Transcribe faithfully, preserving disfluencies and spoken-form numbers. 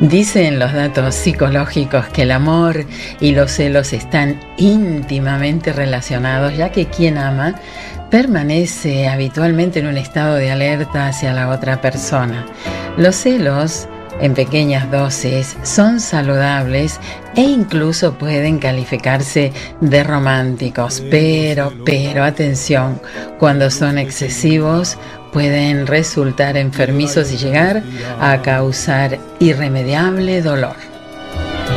Dicen los datos psicológicos que el amor y los celos están íntimamente relacionados, ya que quien ama permanece habitualmente en un estado de alerta hacia la otra persona. Los celos, en pequeñas dosis, son saludables e incluso pueden calificarse de románticos, pero, pero atención, cuando son excesivos pueden resultar enfermizos y llegar a causar irremediable dolor.